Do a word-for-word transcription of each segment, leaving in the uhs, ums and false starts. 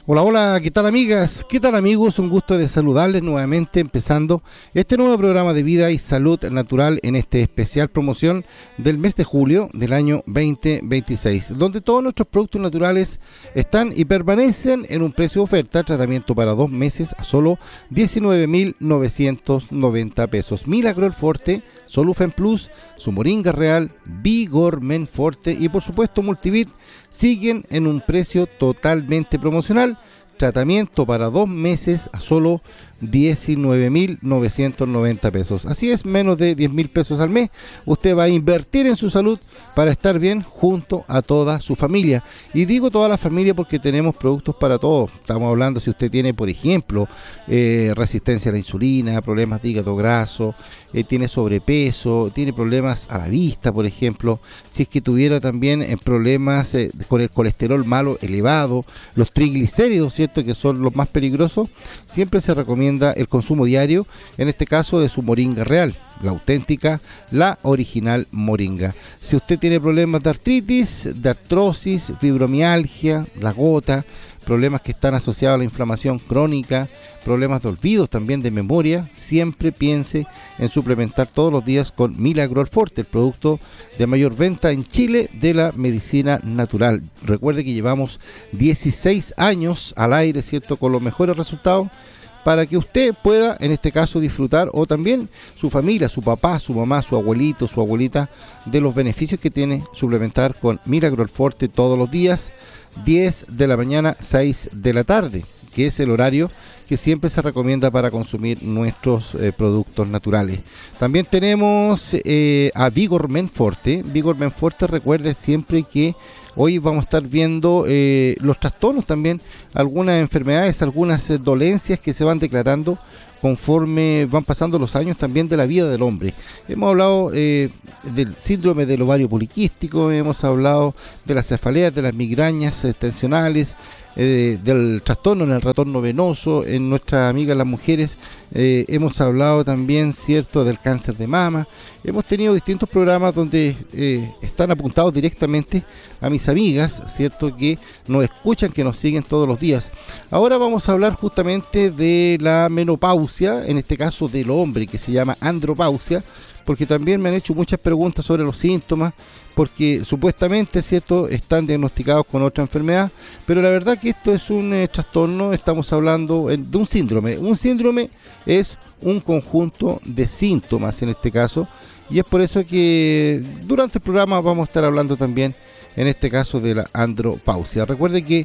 Hola, hola, ¿qué tal amigas? ¿Qué tal amigos? Un gusto de saludarles nuevamente empezando este nuevo programa de vida y salud natural en este especial promoción del mes de julio del año veinte veintiséis, donde todos nuestros productos naturales están y permanecen en un precio de oferta, tratamiento para dos meses a solo diecinueve mil novecientos noventa pesos. Milagro Forte, Solufen Plus, su Moringa Real, Vigor Men Forte y por supuesto Multivit siguen en un precio totalmente promocional. Tratamiento para dos meses a solo diecinueve mil novecientos noventa pesos. Así es, menos de diez mil pesos al mes. Usted va a invertir en su salud para estar bien junto a toda su familia. Y digo toda la familia porque tenemos productos para todos. Estamos hablando si usted tiene, por ejemplo, eh, resistencia a la insulina, problemas de hígado graso, eh, tiene sobrepeso, tiene problemas a la vista, por ejemplo. Si es que tuviera también eh, problemas eh, con el colesterol malo elevado, los triglicéridos, ¿cierto?, que son los más peligrosos, siempre se recomienda el consumo diario, en este caso de su Moringa Real, la auténtica, la original Moringa. Si usted tiene problemas de artritis, de artrosis, fibromialgia, la gota, problemas que están asociados a la inflamación crónica, problemas de olvidos también de memoria, siempre piense en suplementar todos los días con Milagro Forte, el producto de mayor venta en Chile de la medicina natural. Recuerde que llevamos dieciséis años al aire, ¿cierto?, con los mejores resultados, para que usted pueda, en este caso, disfrutar, o también su familia, su papá, su mamá, su abuelito, su abuelita, de los beneficios que tiene suplementar con Milagro Forte todos los días, diez de la mañana, seis de la tarde, que es el horario que siempre se recomienda para consumir nuestros eh, productos naturales. También tenemos eh, a Vigor Men Forte. Vigor Men Forte, recuerde siempre que hoy vamos a estar viendo eh, los trastornos también, algunas enfermedades, algunas eh, dolencias que se van declarando conforme van pasando los años también de la vida del hombre. Hemos hablado eh, del síndrome del ovario poliquístico, hemos hablado de las cefaleas, de las migrañas eh, tensionales, eh, del trastorno en el retorno venoso, en nuestras amigas las mujeres, eh, hemos hablado también, cierto, del cáncer de mama. Hemos tenido distintos programas donde eh, están apuntados directamente a mis amigas, cierto, que nos escuchan, que nos siguen todos los días. Ahora vamos a hablar justamente de la menopausia, en este caso del hombre, que se llama andropausia, porque también me han hecho muchas preguntas sobre los síntomas, porque supuestamente, cierto, están diagnosticados con otra enfermedad, pero la verdad que esto es un eh, trastorno. Estamos hablando eh, de un síndrome. Un síndrome es un conjunto de síntomas en este caso, y es por eso que durante el programa vamos a estar hablando también, en este caso, de la andropausia. Recuerde que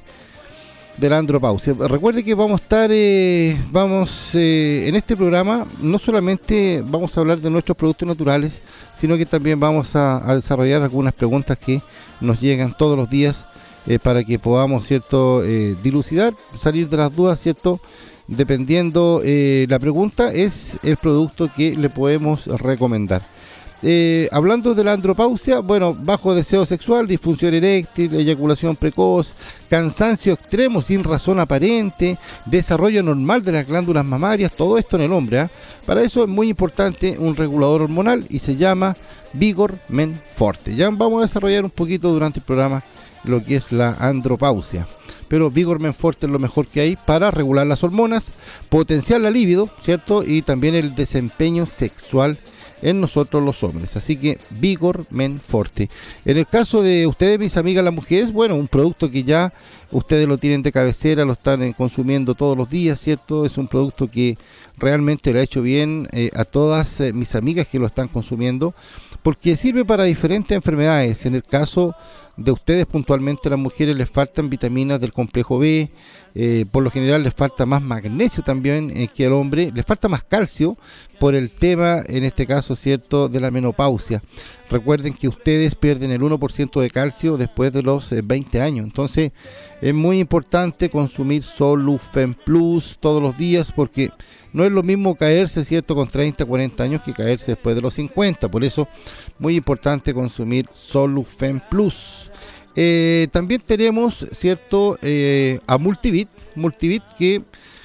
de la andropausia. Recuerde que vamos a estar, eh, vamos eh, en este programa, no solamente vamos a hablar de nuestros productos naturales, sino que también vamos a, a desarrollar algunas preguntas que nos llegan todos los días eh, para que podamos, cierto, eh, dilucidar, salir de las dudas, cierto, dependiendo eh, la pregunta, es el producto que le podemos recomendar. Eh, hablando de la andropausia, bueno, bajo deseo sexual, disfunción eréctil, eyaculación precoz, cansancio extremo sin razón aparente, desarrollo normal de las glándulas mamarias, todo esto en el hombre, ¿eh? Para eso es muy importante un regulador hormonal y se llama Vigor Men Forte. Ya vamos a desarrollar un poquito durante el programa lo que es la andropausia, pero Vigor Men Forte es lo mejor que hay para regular las hormonas, potenciar la libido, ¿cierto?, y también el desempeño sexual en nosotros los hombres. Así que Vigor Men Forte. En el caso de ustedes, mis amigas las mujeres, bueno, un producto que ya ustedes lo tienen de cabecera, lo están eh, consumiendo todos los días, ¿cierto? Es un producto que realmente le ha hecho bien eh, a todas eh, mis amigas que lo están consumiendo, porque sirve para diferentes enfermedades. En el caso de ustedes puntualmente, las mujeres, les faltan vitaminas del complejo B, eh, por lo general les falta más magnesio también eh, que al hombre, les falta más calcio por el tema, en este caso, cierto, de la menopausia. Recuerden que ustedes pierden el uno por ciento de calcio después de los eh, veinte años, entonces es muy importante consumir Solufen Plus todos los días, porque no es lo mismo caerse, cierto, con treinta, cuarenta años que caerse después de los cincuenta. Por eso, muy importante consumir Solufen Plus. Eh, también tenemos, cierto, eh, a Multivit, Multivit que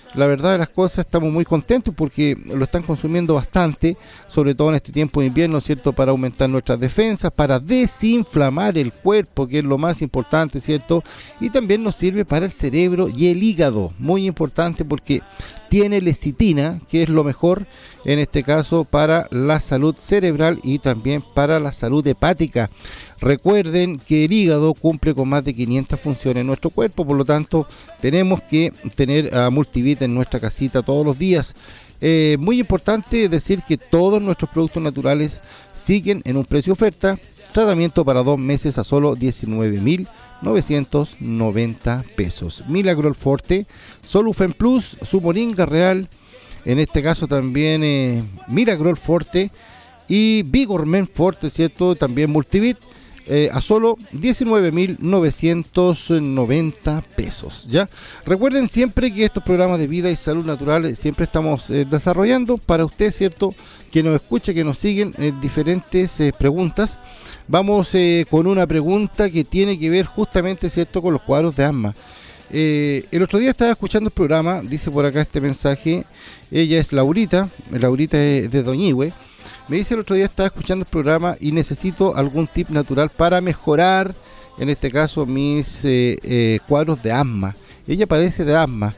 la verdad de las cosas estamos muy contentos porque lo están consumiendo bastante, sobre todo en este tiempo de invierno, ¿cierto? Para aumentar nuestras defensas, para desinflamar el cuerpo, que es lo más importante, ¿cierto? Y también nos sirve para el cerebro y el hígado, muy importante porque tiene lecitina, que es lo mejor en este caso para la salud cerebral y también para la salud hepática. Recuerden que el hígado cumple con más de quinientas funciones en nuestro cuerpo, por lo tanto tenemos que tener a Multivit en nuestra casita todos los días. Eh, muy importante decir que todos nuestros productos naturales siguen en un precio oferta, tratamiento para dos meses a solo diecinueve mil novecientos noventa pesos. Milagrol Forte, Solufen Plus, su moringa real, en este caso también eh, Milagrol Forte y Vigormen Forte, ¿cierto? También Multivit. Eh, a solo diecinueve mil novecientos noventa pesos, ¿ya? Recuerden siempre que estos programas de vida y salud natural siempre estamos eh, desarrollando para usted, ¿cierto? Que nos escuche, que nos siguen en eh, diferentes eh, preguntas. Vamos eh, con una pregunta que tiene que ver justamente, ¿cierto?, con los cuadros de asma. Eh, el otro día estaba escuchando el programa, dice por acá este mensaje, ella es Laurita, Laurita es de Doñihue. Me dice el otro día estaba escuchando el programa y necesito algún tip natural para mejorar, en este caso, mis eh, eh, cuadros de asma. Ella padece de asma.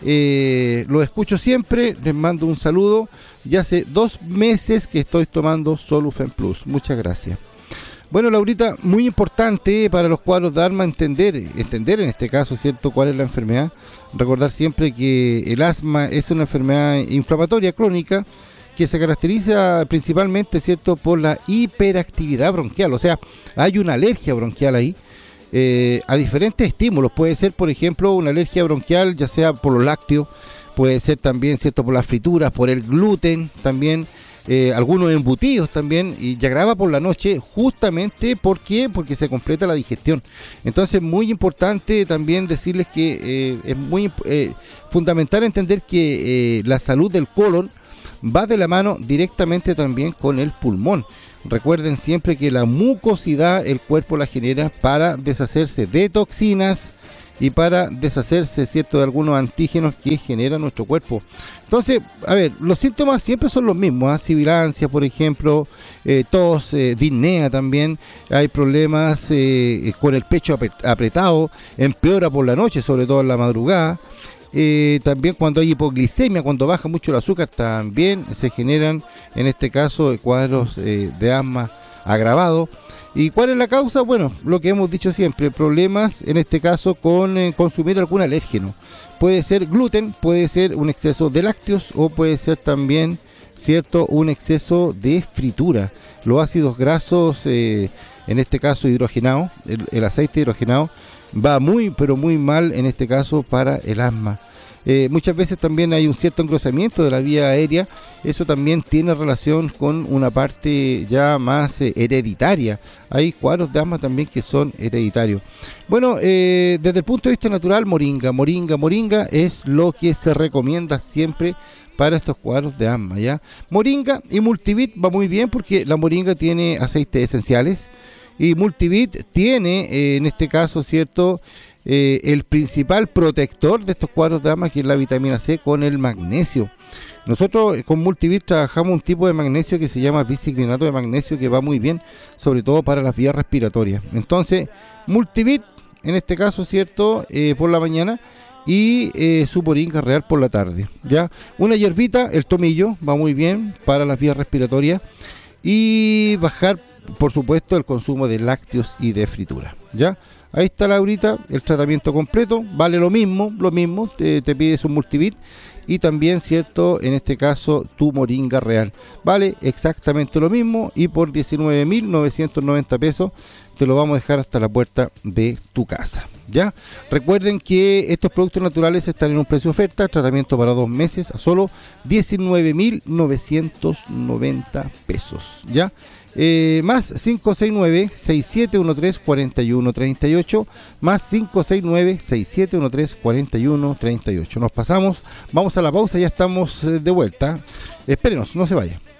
Eh, lo escucho siempre, les mando un saludo. Ya hace dos meses que estoy tomando Solufen Plus. Muchas gracias. Bueno, Laurita, muy importante para los cuadros de asma entender, entender en este caso, ¿cierto?, cuál es la enfermedad. Recordar siempre que el asma es una enfermedad inflamatoria crónica que se caracteriza principalmente, ¿cierto?, por la hiperactividad bronquial, o sea, hay una alergia bronquial ahí eh, a diferentes estímulos. Puede ser, por ejemplo, una alergia bronquial ya sea por los lácteos, puede ser también, ¿cierto?, por las frituras, por el gluten también, eh, algunos embutidos también, y ya agrava por la noche justamente ¿por qué? Porque se completa la digestión. Entonces, muy importante también decirles que eh, es muy eh, fundamental entender que eh, la salud del colon va de la mano directamente también con el pulmón. Recuerden siempre que la mucosidad el cuerpo la genera para deshacerse de toxinas y para deshacerse, ¿cierto?, de algunos antígenos que genera nuestro cuerpo. Entonces, a ver, los síntomas siempre son los mismos, ¿eh? Sibilancia, por ejemplo, eh, tos, eh, disnea también, hay problemas eh, con el pecho apretado, empeora por la noche, sobre todo en la madrugada. Eh, también cuando hay hipoglicemia, cuando baja mucho el azúcar, también se generan, en este caso, cuadros eh, de asma agravados. ¿Y cuál es la causa? Bueno, lo que hemos dicho siempre, problemas, en este caso, con eh, consumir algún alérgeno. Puede ser gluten, puede ser un exceso de lácteos o puede ser también, ¿cierto?, un exceso de fritura. Los ácidos grasos, eh, en este caso hidrogenado, el, el aceite hidrogenado, va muy, pero muy mal en este caso para el asma. Eh, muchas veces también hay un cierto engrosamiento de la vía aérea. Eso también tiene relación con una parte ya más eh, hereditaria. Hay cuadros de asma también que son hereditarios. Bueno, eh, desde el punto de vista natural, moringa, moringa, moringa es lo que se recomienda siempre para estos cuadros de asma, ¿ya? Moringa y Multivit va muy bien porque la moringa tiene aceites esenciales y Multivit tiene, eh, en este caso, ¿cierto?, Eh, el principal protector de estos cuadros de asma, que es la vitamina C con el magnesio. Nosotros eh, con Multivit trabajamos un tipo de magnesio que se llama biciclinato de magnesio, que va muy bien, sobre todo para las vías respiratorias. Entonces, Multivit, en este caso, ¿cierto?, eh, por la mañana, y eh, su moringa real por la tarde, ¿ya? Una hierbita, el tomillo, va muy bien para las vías respiratorias, y bajar, por supuesto, el consumo de lácteos y de fritura, ¿ya? Ahí está, Laurita, el tratamiento completo, vale lo mismo, lo mismo, te, te pides un Multivit y también, ¿cierto?, en este caso, tu moringa real. Vale exactamente lo mismo y por diecinueve mil novecientos noventa pesos te lo vamos a dejar hasta la puerta de tu casa, ¿ya? Recuerden que estos productos naturales están en un precio de oferta, tratamiento para dos meses a solo diecinueve mil novecientos noventa pesos, ¿ya? Eh, más cinco seis nueve, seis siete uno tres, cuatro uno tres ocho, más cinco seis nueve, seis siete uno tres, cuatro uno tres ocho. Nos pasamos, vamos a la pausa, ya estamos de vuelta. Espérenos, no se vaya.